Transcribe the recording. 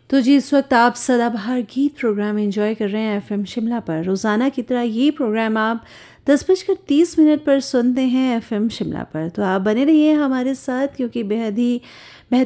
तो जी इस वक्त आप सदाबहार गीत प्रोग्राम एंजॉय कर रहे हैं एफएम शिमला पर। रोज़ाना की तरह ये प्रोग्राम आप 10:30 पर सुनते हैं एफएम शिमला पर। तो आप बने रहिए हमारे साथ क्योंकि बेहद ही